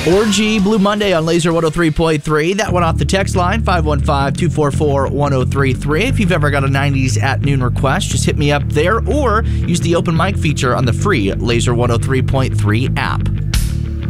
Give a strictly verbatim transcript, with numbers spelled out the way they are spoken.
Orgy Blue Monday on Laser one oh three point three. That one off the text line, five one five, two four four, one oh three three. If you've ever got a nineties at noon request, just hit me up there or use the open mic feature on the free Laser one oh three point three app.